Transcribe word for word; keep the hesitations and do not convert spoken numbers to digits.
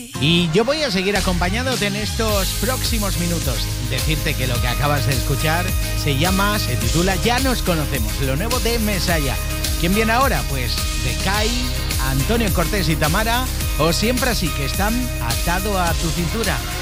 Y yo voy a seguir acompañándote en estos próximos minutos. Decirte que lo que acabas de escuchar se llama, se titula Ya nos conocemos, lo nuevo de Mesaya. ¿Quién viene ahora? Pues de Kai, Antonio Cortés y Tamara, o Siempre Así, que están atado a tu cintura.